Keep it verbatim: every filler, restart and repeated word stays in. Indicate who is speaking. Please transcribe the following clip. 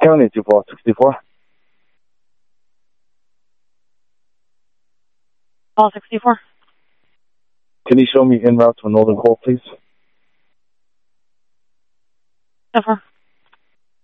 Speaker 1: County two four sixty-four.
Speaker 2: Paul sixty-four.
Speaker 1: Can you show me en route to Northern Court, please?
Speaker 2: Over.